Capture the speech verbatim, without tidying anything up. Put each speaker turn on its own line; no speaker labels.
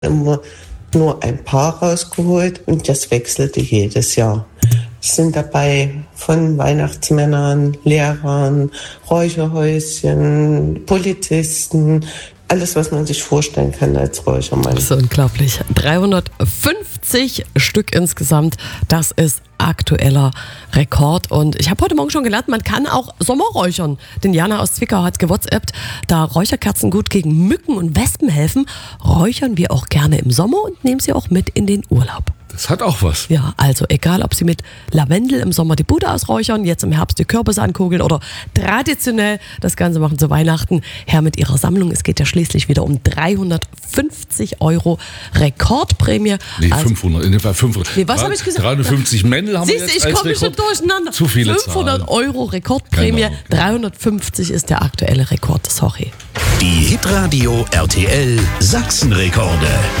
immer nur ein paar rausgeholt und das wechselte jedes Jahr. Es sind dabei von Weihnachtsmännern, Lehrern, Räucherhäuschen, Polizisten, alles, was man sich vorstellen kann als Räuchermann.
Das ist unglaublich. dreihundertfünfzig Stück insgesamt, das ist aktueller Rekord. Und ich habe heute Morgen schon gelernt, man kann auch Sommerräuchern. Denn Jana aus Zwickau hat gewhatsappt, da Räucherkerzen gut gegen Mücken und Wespen helfen, räuchern wir auch gerne im Sommer und nehmen sie auch mit in den Urlaub.
Das hat auch was.
Ja, also egal, ob Sie mit Lavendel im Sommer die Bude ausräuchern, jetzt im Herbst die Kürbisse ankugeln oder traditionell das Ganze machen zu Weihnachten, her mit Ihrer Sammlung. Es geht ja schließlich wieder um dreihundertfünfzig Euro Rekordprämie.
Nee,
also,
fünfhundert, in dem Fall fünfhund.
Nee, was habe ich gesagt?
dreihundertfünfzig Männel haben
Siehst
wir
du,
jetzt
ich
als
komme schon
Rekord.
durcheinander.
Zu viele
fünfhundert
Zahlen.
Euro Rekordprämie,
Genau, genau.
dreihundertfünfzig ist der aktuelle Rekord, sorry.
Die Hitradio R T L Sachsenrekorde.